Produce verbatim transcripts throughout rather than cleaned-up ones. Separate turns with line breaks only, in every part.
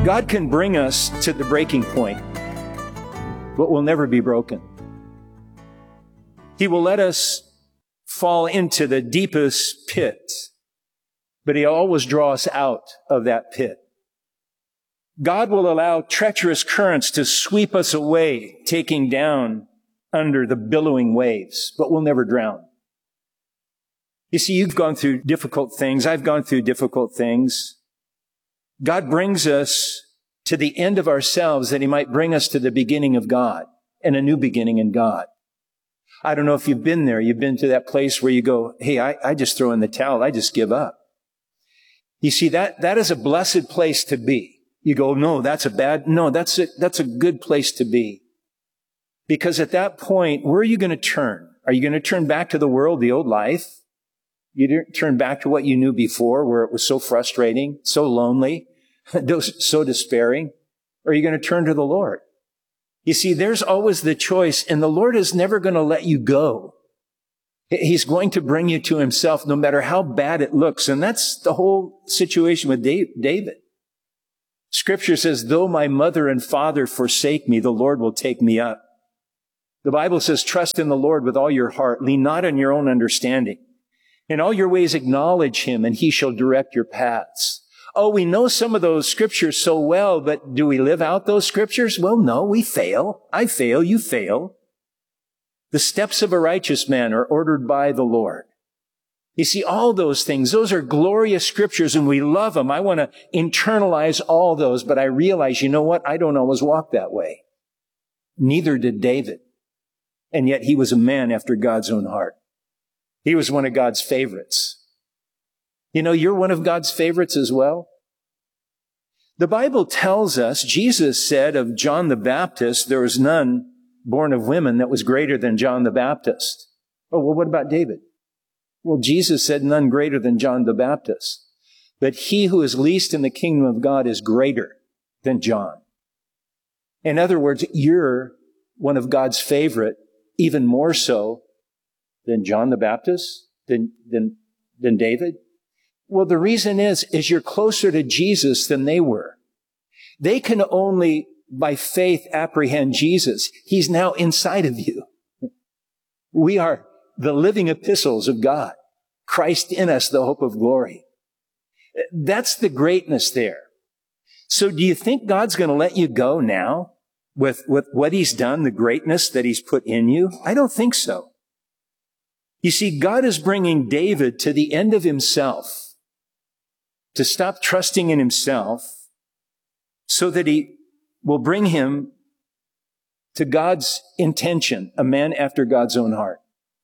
God can bring us to the breaking point, but we'll never be broken. He will let us fall into the deepest pit, but He'll always draw us out of that pit. God will allow treacherous currents to sweep us away, taking down under the billowing waves, but we'll never drown. You see, you've gone through difficult things. I've gone through difficult things. God brings us to the end of ourselves that He might bring us to the beginning of God and a new beginning in God. I don't know if you've been there. You've been to that place where you go, hey, I, I just throw in the towel. I just give up. You see, that, that is a blessed place to be. You go, no, that's a bad, no, that's a, that's a good place to be. Because at that point, where are you going to turn? Are you going to turn back to the world, the old life? You didn't turn back to what you knew before, where it was so frustrating, so lonely, so despairing? Or are you going to turn to the Lord? You see, there's always the choice, and the Lord is never going to let you go. He's going to bring you to Himself no matter how bad it looks. And that's the whole situation with David. Scripture says, though my mother and father forsake me, the Lord will take me up. The Bible says, trust in the Lord with all your heart. Lean not on your own understanding. In all your ways acknowledge Him, and He shall direct your paths. Oh, we know some of those scriptures so well, but do we live out those scriptures? Well, no, we fail. I fail, you fail. The steps of a righteous man are ordered by the Lord. You see, all those things, those are glorious scriptures, and we love them. I want to internalize all those, but I realize, you know what? I don't always walk that way. Neither did David. And yet he was a man after God's own heart. He was one of God's favorites. You know, you're one of God's favorites as well. The Bible tells us, Jesus said of John the Baptist, there was none born of women that was greater than John the Baptist. Oh, well, what about David? Well, Jesus said none greater than John the Baptist. But he who is least in the kingdom of God is greater than John. In other words, you're one of God's favorite, even more so than John the Baptist, than, than, than David. Well, the reason is, is you're closer to Jesus than they were. They can only, by faith, apprehend Jesus. He's now inside of you. We are the living epistles of God. Christ in us, the hope of glory. That's the greatness there. So do you think God's going to let you go now with, with what He's done, the greatness that He's put in you? I don't think so. You see, God is bringing David to the end of himself, to stop trusting in himself, so that He will bring him to God's intention, a man after God's own heart.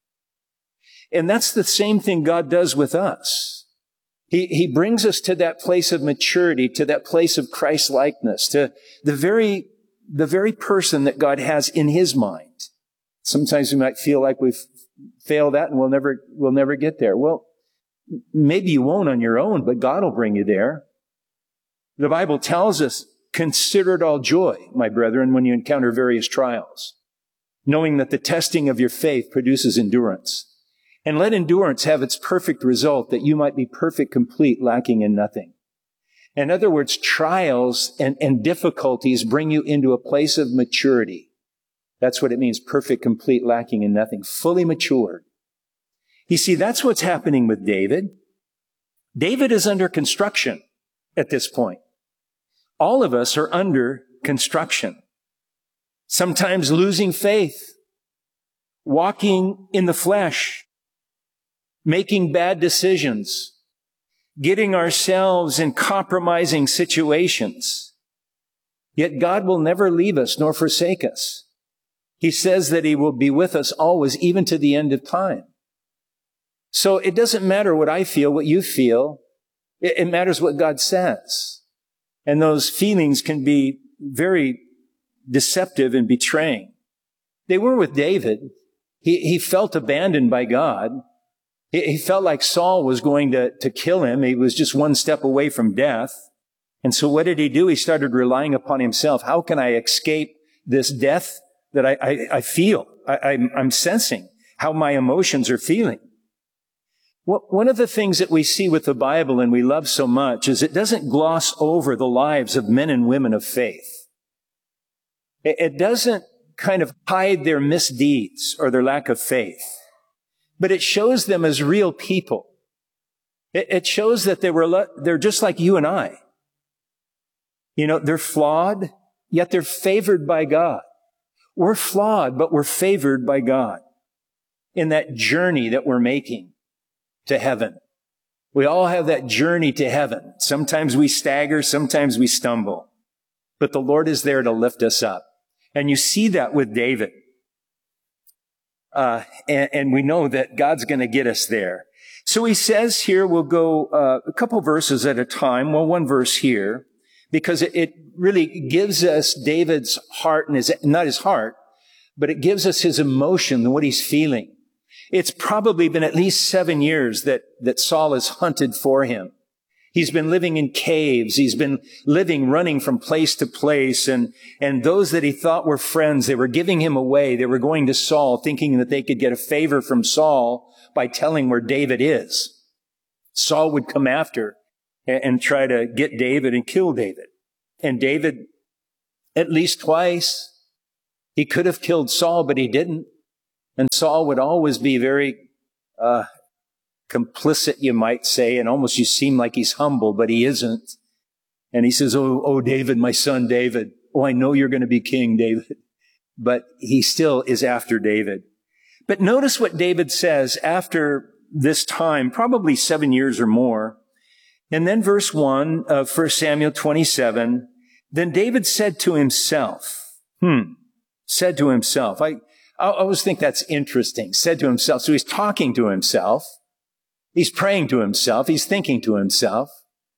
And that's the same thing God does with us. He, he brings us to that place of maturity, to that place of Christ-likeness, to the very, the very person that God has in His mind. Sometimes we might feel like we've failed that and we'll never, we'll never get there. Well, maybe you won't on your own, but God will bring you there. The Bible tells us, consider it all joy, my brethren, when you encounter various trials, knowing that the testing of your faith produces endurance. And let endurance have its perfect result, that you might be perfect, complete, lacking in nothing. In other words, trials and, and difficulties bring you into a place of maturity. That's what it means, perfect, complete, lacking in nothing, fully matured. You see, that's what's happening with David. David is under construction at this point. All of us are under construction. Sometimes losing faith, walking in the flesh, making bad decisions, getting ourselves in compromising situations. Yet God will never leave us nor forsake us. He says that He will be with us always, even to the end of time. So it doesn't matter what I feel, what you feel. It, it matters what God says. And those feelings can be very deceptive and betraying. They were with David. He, he felt abandoned by God. He, he felt like Saul was going to, to kill him. He was just one step away from death. And so what did he do? He started relying upon himself. How can I escape this death that I, I, I feel? I, I'm, I'm sensing how my emotions are feeling. One of the things that we see with the Bible and we love so much is it doesn't gloss over the lives of men and women of faith. It doesn't kind of hide their misdeeds or their lack of faith, but it shows them as real people. It shows that they were, they're just like you and I. You know, they're flawed, yet they're favored by God. We're flawed, but we're favored by God in that journey that we're making to heaven. We all have that journey to heaven. Sometimes we stagger, sometimes we stumble, but the Lord is there to lift us up. And you see that with David. Uh, and, and we know that God's going to get us there. So he says here, we'll go uh, a couple verses at a time. Well, one verse here, because it, it really gives us David's heart and his, not his heart, but it gives us his emotion and what he's feeling. It's probably been at least seven years that, that Saul has hunted for him. He's been living in caves. He's been living, running from place to place. And, and those that he thought were friends, they were giving him away. They were going to Saul thinking that they could get a favor from Saul by telling where David is. Saul would come after and, and try to get David and kill David. And David, at least twice, he could have killed Saul, but he didn't. And Saul would always be very, uh, complicit, you might say, and almost you seem like he's humble, but he isn't. And he says, oh, oh, David, my son David. Oh, I know you're going to be king, David. But he still is after David. But notice what David says after this time, probably seven years or more. And then verse one of First Samuel twenty-seven, then David said to himself, hmm, said to himself. I, I always think that's interesting. Said to himself. So he's talking to himself. He's praying to himself. He's thinking to himself.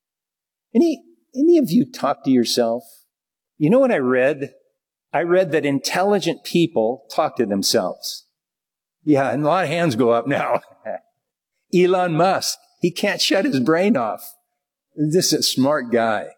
Any, any of you talk to yourself? You know what I read? I read that intelligent people talk to themselves. Yeah, and a lot of hands go up now. Elon Musk, he can't shut his brain off. This is a smart guy.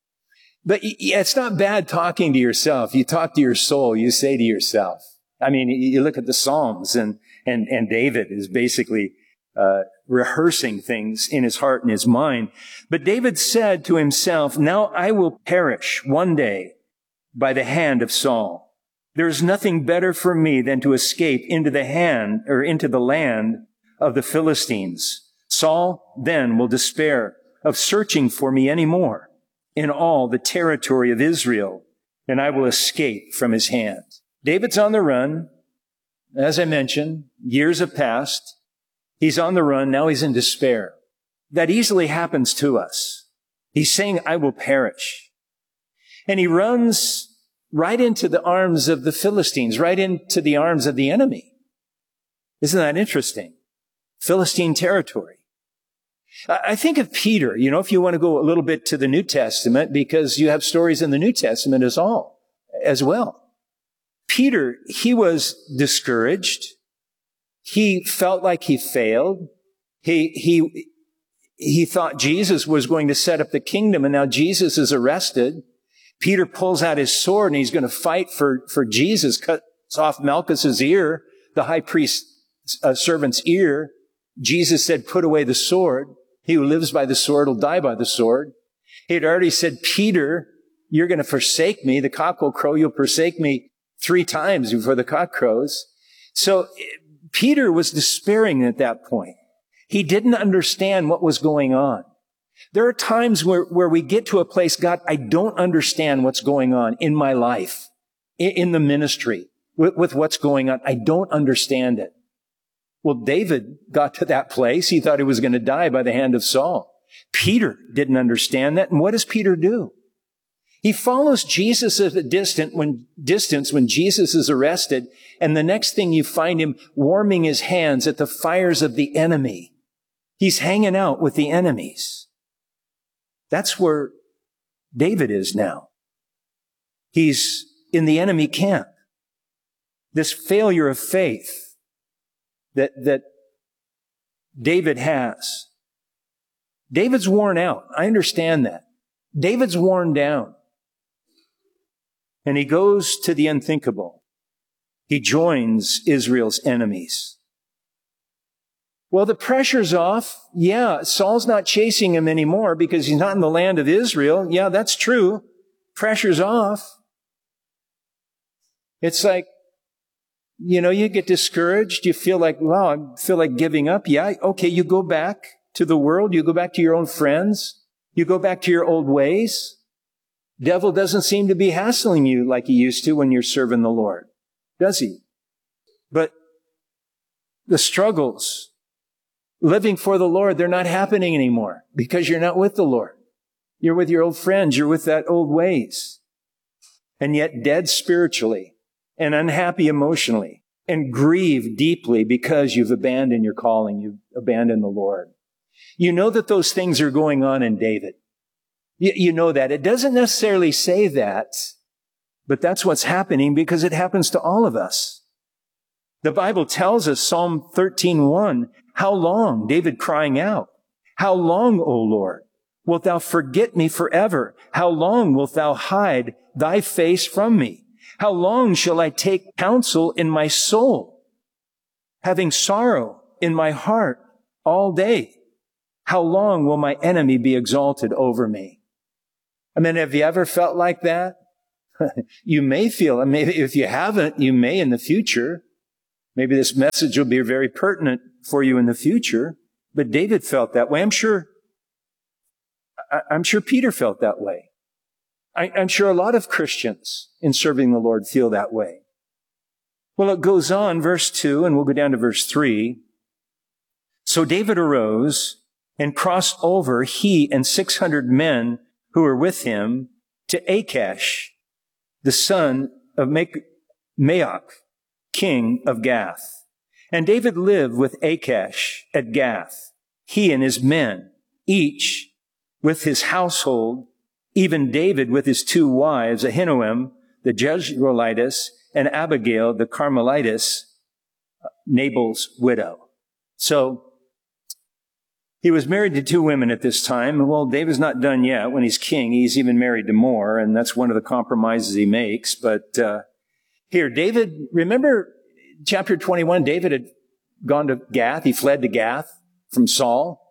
But it's not bad talking to yourself. You talk to your soul. You say to yourself. I mean, you look at the Psalms, and, and, and David is basically uh rehearsing things in his heart and his mind. But David said to himself, now I will perish one day by the hand of Saul. There is nothing better for me than to escape into the hand or into the land of the Philistines. Saul then will despair of searching for me any more in all the territory of Israel, and I will escape from his hand. David's on the run. As I mentioned, years have passed. He's on the run. Now he's in despair. That easily happens to us. He's saying, I will perish. And he runs right into the arms of the Philistines, right into the arms of the enemy. Isn't that interesting? Philistine territory. I think of Peter, you know, if you want to go a little bit to the New Testament, because you have stories in the New Testament as all, as well. Peter, he was discouraged. He felt like he failed. He, he, he thought Jesus was going to set up the kingdom, and now Jesus is arrested. Peter pulls out his sword and he's going to fight for, for Jesus, cuts off Malchus's ear, the high priest's uh, servant's ear. Jesus said, put away the sword. He who lives by the sword will die by the sword. He had already said, Peter, you're going to forsake me. The cock will crow. You'll forsake me three times before the cock crows. So Peter was despairing at that point. He didn't understand what was going on. There are times where, where we get to a place, God, I don't understand what's going on in my life, in, in the ministry, with, with what's going on. I don't understand it. Well, David got to that place. He thought he was going to die by the hand of Saul. Peter didn't understand that. And what does Peter do? He follows Jesus at a distant when, distance when Jesus is arrested. And the next thing you find him warming his hands at the fires of the enemy. He's hanging out with the enemies. That's where David is now. He's in the enemy camp. This failure of faith that, that David has. David's worn out. I understand that. David's worn down. And he goes to the unthinkable. He joins Israel's enemies. Well, the pressure's off. Yeah, Saul's not chasing him anymore because he's not in the land of Israel. Yeah, that's true. Pressure's off. It's like, you know, you get discouraged. You feel like, wow, I feel like giving up. Yeah, okay, you go back to the world. You go back to your own friends. You go back to your old ways. Devil doesn't seem to be hassling you like he used to when you're serving the Lord, does he? But the struggles, living for the Lord, they're not happening anymore because you're not with the Lord. You're with your old friends. You're with that old ways. And yet dead spiritually and unhappy emotionally and grieved deeply because you've abandoned your calling. You've abandoned the Lord. You know that those things are going on in David. You, you know that. It doesn't necessarily say that, but that's what's happening because it happens to all of us. The Bible tells us, Psalm thirteen one, how long? David crying out, how long, O Lord, wilt thou forget me forever? How long wilt thou hide thy face from me? How long shall I take counsel in my soul, having sorrow in my heart all day? How long will my enemy be exalted over me? I mean, have you ever felt like that? You may feel, maybe if you haven't, you may in the future. Maybe this message will be very pertinent for you in the future. But David felt that way. I'm sure, I'm sure Peter felt that way. I, I'm sure a lot of Christians in serving the Lord feel that way. Well, it goes on, verse two, and we'll go down to verse three. So David arose and crossed over, he and six hundred men who were with him, to Achash, the son of Maoch, king of Gath. And David lived with Achash at Gath, he and his men, each with his household, even David with his two wives, Ahinoam, the Jezreelitess, and Abigail, the Carmelitess, Nabal's widow. So he was married to two women at this time. Well, David's not done yet. When he's king, he's even married to more, and that's one of the compromises he makes. But uh here, David, remember chapter twenty-one, David had gone to Gath. He fled to Gath from Saul.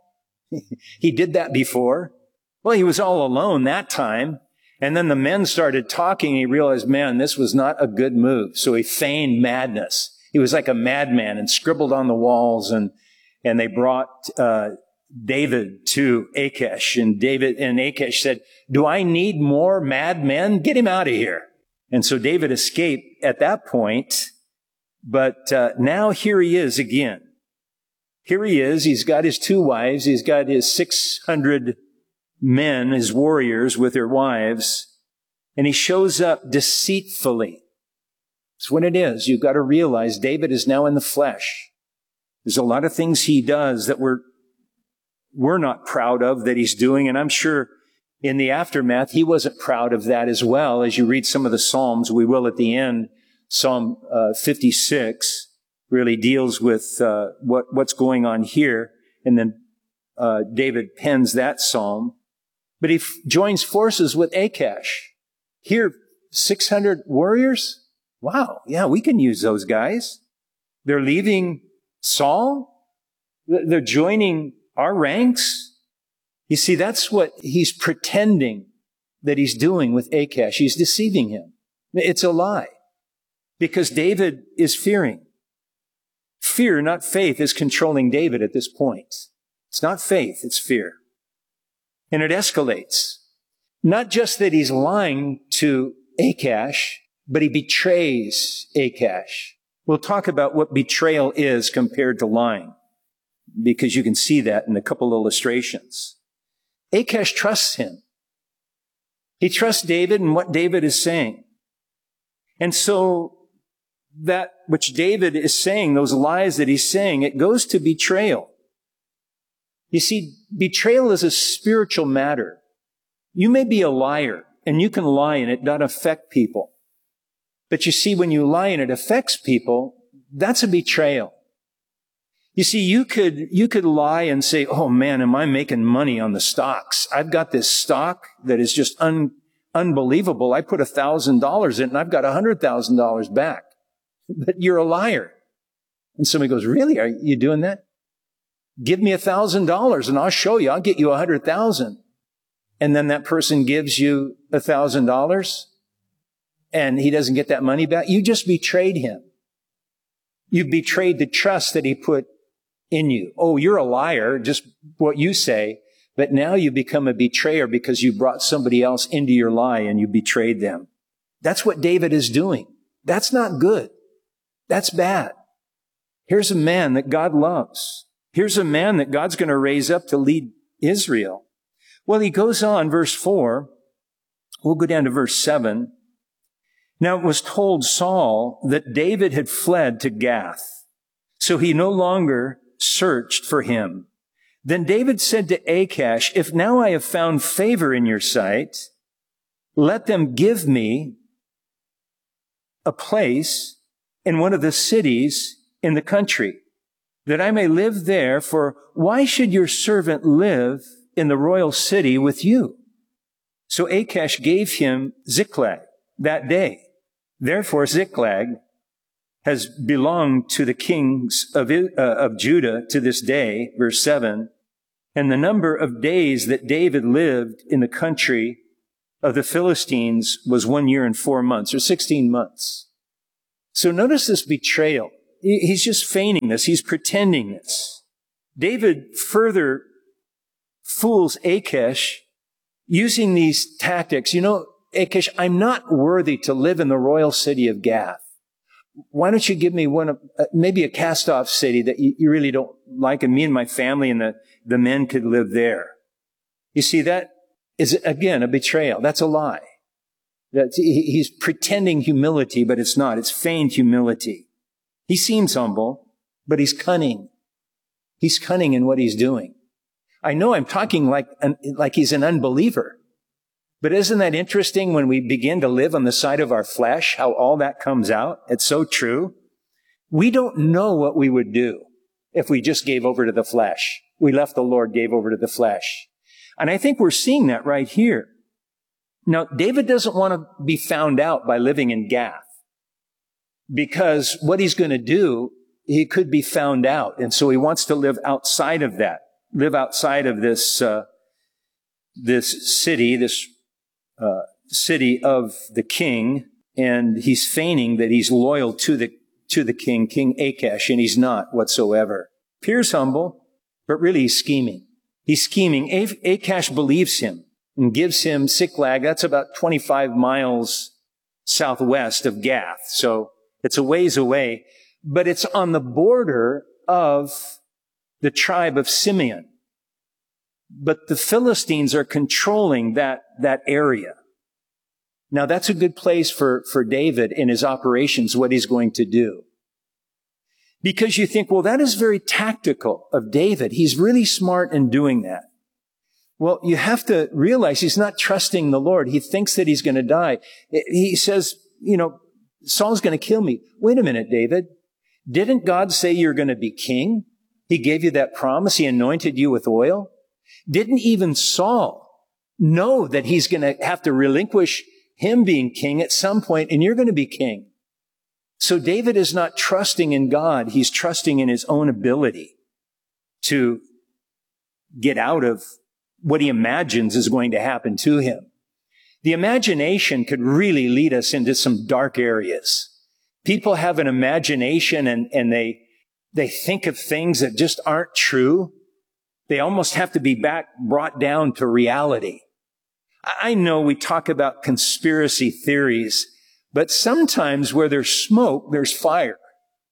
He did that before. Well, he was all alone that time. And then the men started talking. And he realized, man, this was not a good move. So he feigned madness. He was like a madman and scribbled on the walls. And, and they brought, uh, David to Achash. And David and Achash said, do I need more madmen? Get him out of here. And so David escaped at that point. But uh, now here he is again. Here he is. He's got his two wives. He's got his six hundred men, his warriors with their wives. And he shows up deceitfully. That's what it is. You've got to realize David is now in the flesh. There's a lot of things he does that we're, we're not proud of that he's doing. And I'm sure in the aftermath, he wasn't proud of that as well. As you read some of the Psalms, we will at the end, Psalm uh, fifty-six really deals with uh, what, what's going on here. And then uh, David pens that psalm. But he f- joins forces with Achash. Here, six hundred warriors? Wow, yeah, we can use those guys. They're leaving Saul. They're joining our ranks. You see, that's what he's pretending that he's doing with Achash. He's deceiving him. It's a lie. Because David is fearing. Fear, not faith, is controlling David at this point. It's not faith, it's fear. And it escalates. Not just that he's lying to Achash, but he betrays Achash. We'll talk about what betrayal is compared to lying, because you can see that in a couple illustrations. Achash trusts him. He trusts David and what David is saying. And so that which David is saying, those lies that he's saying, it goes to betrayal. You see, betrayal is a spiritual matter. You may be a liar, and you can lie and it doesn't affect people. But you see, when you lie and it affects people, that's a betrayal. You see, you could, you could lie and say, oh man, am I making money on the stocks? I've got this stock that is just un, unbelievable. I put a thousand dollars in it and I've got a hundred thousand dollars back. But you're a liar. And somebody goes, really? Are you doing that? give me a thousand dollars and I'll show you. I'll get you a hundred thousand. And then that person gives you a thousand dollars and he doesn't get that money back. You just betrayed him. You betrayed the trust that he put in you. Oh, you're a liar, just what you say. But now you become a betrayer because you brought somebody else into your lie and you betrayed them. That's what David is doing. That's not good. That's bad. Here's a man that God loves. Here's a man that God's going to raise up to lead Israel. Well, he goes on, verse four. We'll go down to verse seven. Now it was told Saul that David had fled to Gath, so he no longer searched for him. Then David said to Achish, if now I have found favor in your sight, let them give me a place in one of the cities in the country, that I may live there, for why should your servant live in the royal city with you? So Achish gave him Ziklag that day. Therefore Ziklag has belonged to the kings of, uh, of Judah to this day, verse seven. And the number of days that David lived in the country of the Philistines was one year and four months, or sixteen months. So notice this betrayal. He's just feigning this. He's pretending this. David further fools Achish using these tactics. You know, Achish, I'm not worthy to live in the royal city of Gath. Why don't you give me one of, uh, maybe a cast-off city that you, you really don't like, and me and my family and the, the men could live there. You see, that is, again, a betrayal. That's a lie. That he, he's pretending humility, but it's not. It's feigned humility. He seems humble, but he's cunning. He's cunning in what he's doing. I know I'm talking like an, like he's an unbeliever. But isn't that interesting when we begin to live on the side of our flesh, how all that comes out? It's so true. We don't know what we would do if we just gave over to the flesh. We left the Lord, gave over to the flesh. And I think we're seeing that right here. Now, David doesn't want to be found out by living in Gath, because what he's going to do, he could be found out. And so he wants to live outside of that, live outside of this, uh, this city, this Uh, city of the king, and he's feigning that he's loyal to the to the king, King Achish, and he's not whatsoever. Appears humble, but really he's scheming. He's scheming. Achish believes him and gives him Ziklag. That's about twenty-five miles southwest of Gath, so it's a ways away, but it's on the border of the tribe of Simeon. But the Philistines are controlling that, that area. Now that's a good place for, for David in his operations, what he's going to do. Because you think, well, that is very tactical of David. He's really smart in doing that. Well, you have to realize he's not trusting the Lord. He thinks that he's going to die. He says, you know, Saul's going to kill me. Wait a minute, David. Didn't God say you're going to be king? He gave you that promise. He anointed you with oil. Didn't even Saul know that he's going to have to relinquish him being king at some point, and you're going to be king? So David is not trusting in God. He's trusting in his own ability to get out of what he imagines is going to happen to him. The imagination could really lead us into some dark areas. People have an imagination and, and they, they think of things that just aren't true. They almost have to be back, brought down to reality. I know we talk about conspiracy theories, but sometimes where there's smoke, there's fire.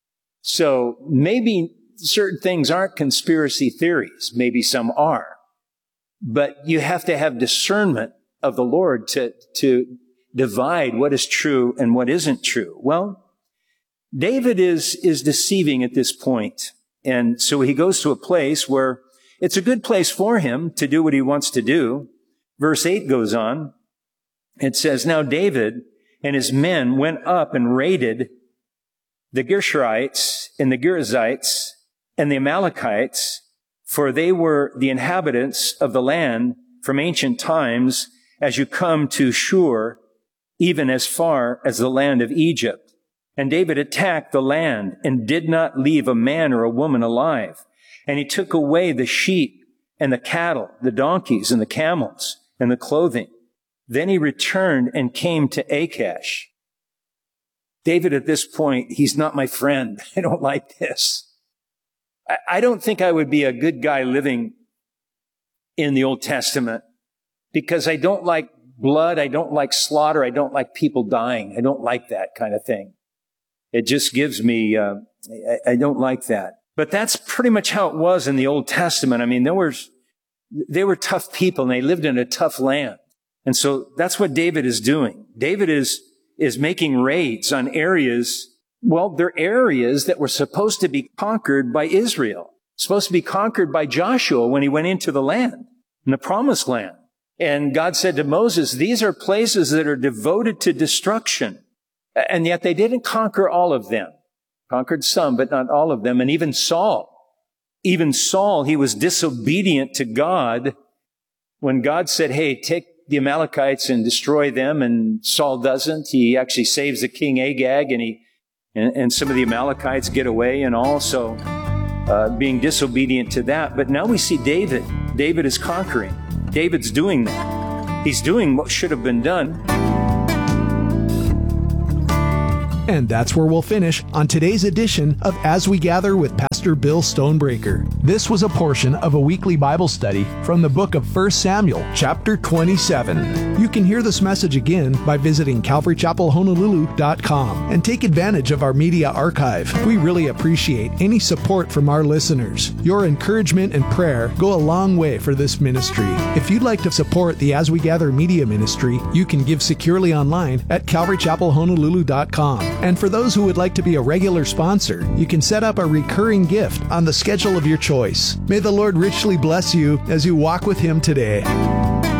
So maybe certain things aren't conspiracy theories. Maybe some are. But you have to have discernment of the Lord to, to divide what is true and what isn't true. Well, David is, is deceiving at this point. And so he goes to a place where it's a good place for him to do what he wants to do. Verse eight goes on. It says, now David and his men went up and raided the Geshurites and the Girzites and the Amalekites, for they were the inhabitants of the land from ancient times, as you come to Shur, even as far as the land of Egypt. And David attacked the land and did not leave a man or a woman alive. And he took away the sheep and the cattle, the donkeys and the camels and the clothing. Then he returned and came to Achash. David, at this point, he's not my friend. I don't like this. I, I don't think I would be a good guy living in the Old Testament because I don't like blood. I don't like slaughter. I don't like people dying. I don't like that kind of thing. It just gives me, uh, I, I don't like that. But that's pretty much how it was in the Old Testament. I mean, there was, they were tough people and they lived in a tough land. And so that's what David is doing. David is, is making raids on areas, well, they're areas that were supposed to be conquered by Israel, supposed to be conquered by Joshua when he went into the land, in the promised land. And God said to Moses, these are places that are devoted to destruction. And yet they didn't conquer all of them. Conquered some, but not all of them. And even Saul, even Saul, he was disobedient to God when God said, hey, take the Amalekites and destroy them. And Saul doesn't. He actually saves the king Agag, and he and, and some of the Amalekites get away, and also uh, being disobedient to that. But now we see David. David is conquering. David's doing that. He's doing what should have been done.
And that's where we'll finish on today's edition of As We Gather with Pastor Bill Stonebreaker. This was a portion of a weekly Bible study from the book of First Samuel, chapter twenty-seven. You can hear this message again by visiting calvary chapel honolulu dot com and take advantage of our media archive. We really appreciate any support from our listeners. Your encouragement and prayer go a long way for this ministry. If you'd like to support the As We Gather media ministry, you can give securely online at calvary chapel honolulu dot com. And for those who would like to be a regular sponsor, you can set up a recurring gift on the schedule of your choice. May the Lord richly bless you as you walk with Him today.